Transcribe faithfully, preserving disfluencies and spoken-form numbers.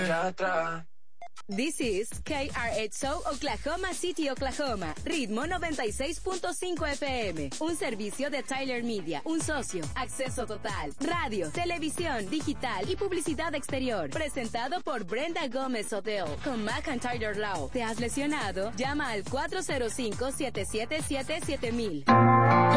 volverá atrás. This is K R H O Oklahoma City, Oklahoma. Ritmo noventa y seis punto cinco F M. Un servicio de Tyler Media. Un socio. Acceso total. Radio, televisión, digital y publicidad exterior. Presentado por Brenda Gómez Hotel. Con Mac and Tyler Law. ¿Te has lesionado? Llama al cuatro cero cinco, siete siete siete, siete mil.